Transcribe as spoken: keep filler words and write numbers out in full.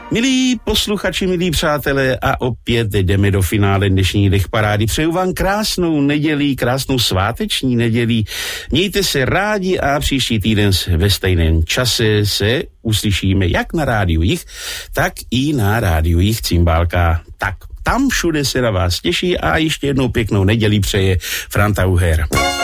Milí posluchači, milí přátelé, a opět jdeme do finále dnešní Hitparády. Přeju vám krásnou neděli, krásnou sváteční neděli. Mějte se rádi a příští týden ve stejném čase se uslyšíme jak na Rádiu Jich, tak i na Rádiu Jich Cymbálka. Tak tam všude se na vás těší a ještě jednou pěknou neděli přeje Franta Uher.